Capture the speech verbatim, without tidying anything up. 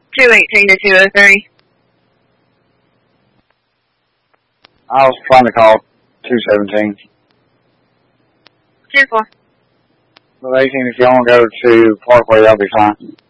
two eighteen to two oh three. I was trying to call two seventeen. two four. Well, eighteen, if you want to go to Parkway, that'll be fine.